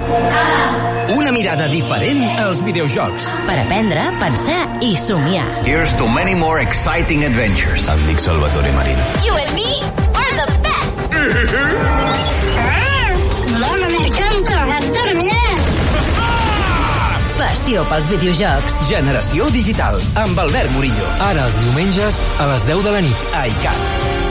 Una mirada diferent als videojocs. Per aprendre, pensar i somiar. Here's to many more exciting adventures. Em dic Salvatore Marín. You and me are the best. Passió pels videojocs. Generació digital, amb Albert Murillo. Ara els diumenges a les 10 de la nit. A ICAT.